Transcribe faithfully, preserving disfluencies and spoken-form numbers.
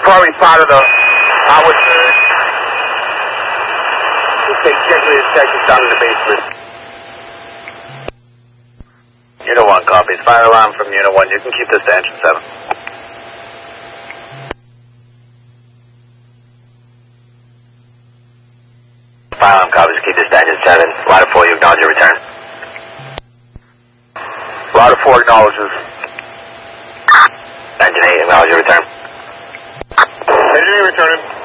probably part of the howitzer. We'll take checklist inspections down in the basement. Unit one copies. Fire alarm from Unit one. You can keep this to engine seven. Fire alarm copies. Keep this to engine seven. Ladder four, you acknowledge your return. Ladder four acknowledges. Engine eight, acknowledge your return. Engine eight returning.